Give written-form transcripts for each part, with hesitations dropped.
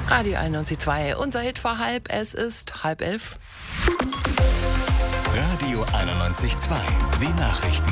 Radio 91.2, unser Hit war halb, es ist 10:30. Radio 91.2, die Nachrichten.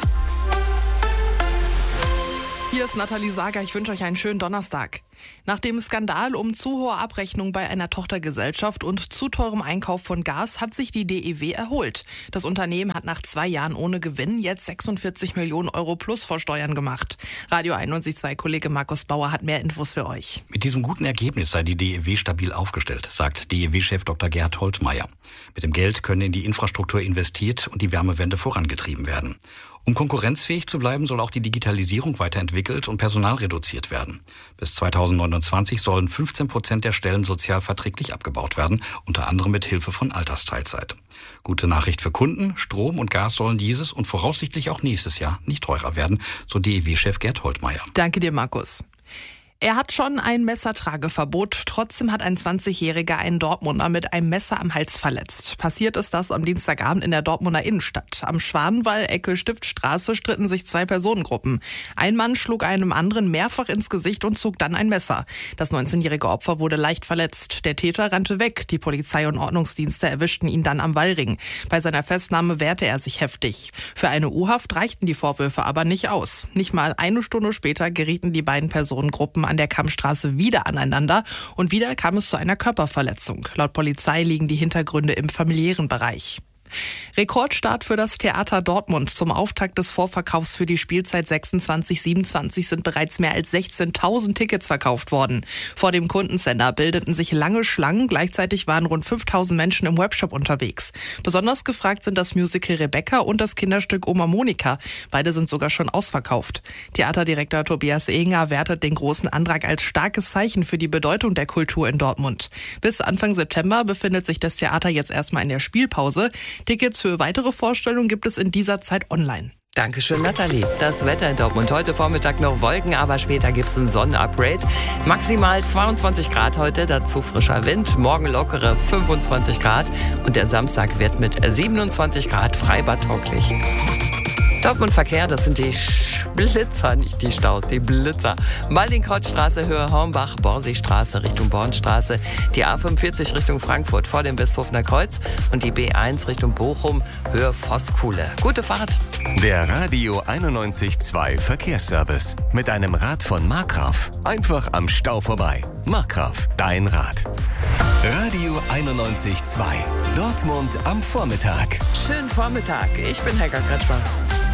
Hier ist Nathalie Sager, ich wünsche euch einen schönen Donnerstag. Nach dem Skandal um zu hohe Abrechnung bei einer Tochtergesellschaft und zu teurem Einkauf von Gas hat sich die DEW erholt. Das Unternehmen hat nach 2 Jahren ohne Gewinn jetzt 46 Millionen Euro plus vor Steuern gemacht. Radio 91.2-Kollege Markus Bauer hat mehr Infos für euch. Mit diesem guten Ergebnis sei die DEW stabil aufgestellt, sagt DEW-Chef Dr. Gerhard Holtmeier. Mit dem Geld können in die Infrastruktur investiert und die Wärmewende vorangetrieben werden. Um konkurrenzfähig zu bleiben, soll auch die Digitalisierung weiterentwickelt und Personal reduziert werden. Bis 2029 sollen 15% der Stellen sozialverträglich abgebaut werden, unter anderem mit Hilfe von Altersteilzeit. Gute Nachricht für Kunden: Strom und Gas sollen dieses und voraussichtlich auch nächstes Jahr nicht teurer werden, so DEW-Chef Gerd Holtmeier. Danke dir, Markus. Er hat schon ein Messertrageverbot. Trotzdem hat ein 20-Jähriger einen Dortmunder mit einem Messer am Hals verletzt. Passiert ist das am Dienstagabend in der Dortmunder Innenstadt. Am Schwanenwall, Ecke Stiftstraße, stritten sich 2 Personengruppen. Ein Mann schlug einem anderen mehrfach ins Gesicht und zog dann ein Messer. Das 19-jährige Opfer wurde leicht verletzt. Der Täter rannte weg. Die Polizei und Ordnungsdienste erwischten ihn dann am Wallring. Bei seiner Festnahme wehrte er sich heftig. Für eine U-Haft reichten die Vorwürfe aber nicht aus. Nicht mal eine Stunde später gerieten die beiden Personengruppen an der Kammstraße wieder aneinander und wieder kam es zu einer Körperverletzung. Laut Polizei liegen die Hintergründe im familiären Bereich. Rekordstart für das Theater Dortmund. Zum Auftakt des Vorverkaufs für die Spielzeit 26/27 sind bereits mehr als 16.000 Tickets verkauft worden. Vor dem Kundencenter bildeten sich lange Schlangen. Gleichzeitig waren rund 5.000 Menschen im Webshop unterwegs. Besonders gefragt sind das Musical Rebecca und das Kinderstück Oma Monika. Beide sind sogar schon ausverkauft. Theaterdirektor Tobias Ehinger wertet den großen Antrag als starkes Zeichen für die Bedeutung der Kultur in Dortmund. Bis Anfang September befindet sich das Theater jetzt erstmal in der Spielpause. Tickets für weitere Vorstellungen gibt es in dieser Zeit online. Dankeschön, Nathalie. Das Wetter in Dortmund. Heute Vormittag noch Wolken, aber später gibt es ein Sonnenupgrade. Maximal 22 Grad heute, dazu frischer Wind. Morgen lockere 25 Grad und der Samstag wird mit 27 Grad freibadtauglich. Dortmund Verkehr, das sind die Blitzer, nicht die Staus, die Blitzer. Mallinckrodtstraße, Höhe Hornbach, Borsigstraße Richtung Bornstraße, die A45 Richtung Frankfurt vor dem Westhofener Kreuz und die B1 Richtung Bochum, Höhe Voskuhle. Gute Fahrt. Der Radio 91.2 Verkehrsservice mit einem Rad von Markgraf. Einfach am Stau vorbei. Markgraf, dein Rad. Radio 91.2 Dortmund am Vormittag. Schönen Vormittag. Ich bin Helga Kretschmer.